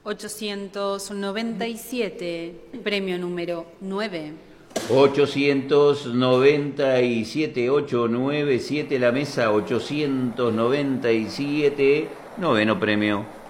897, premio número 9. 897, 897, la mesa 897, noveno premio.